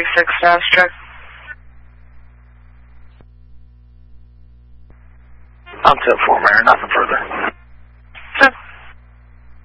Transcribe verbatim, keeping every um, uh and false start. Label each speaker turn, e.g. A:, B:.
A: forty-six fast check.
B: I'm ten four, Mayor, nothing further.